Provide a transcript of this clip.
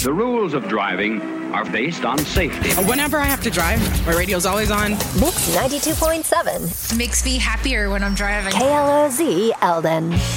The rules of driving are based on safety. Whenever I have to drive, my radio's always on. Mix 92.7. Makes me happier when I'm driving. KLOZ Eldon.